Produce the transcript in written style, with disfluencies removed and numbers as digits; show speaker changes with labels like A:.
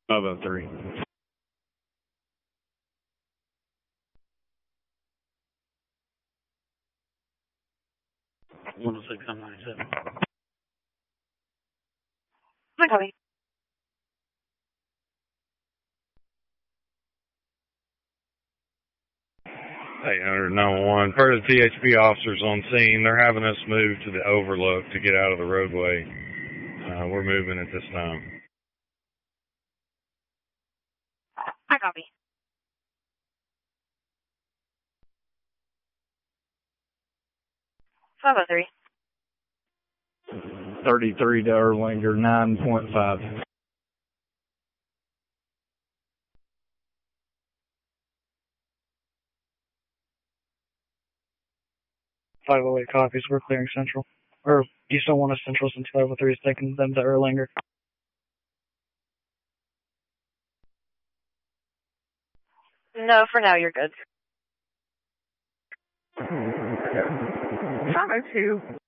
A: 503. 106, I'm 97.
B: Hi, copy.
A: Hey, 911. Per the THP officers on scene, they're having us move to the overlook to get out of the roadway. We're moving at this time.
B: Hi, copy. 503.
C: 33 to Erlanger, 9.5.
D: 508 copies. We're clearing Central. Or you still want us Central since 503 is taking them to Erlanger?
B: No, for now, you're good.
E: 502.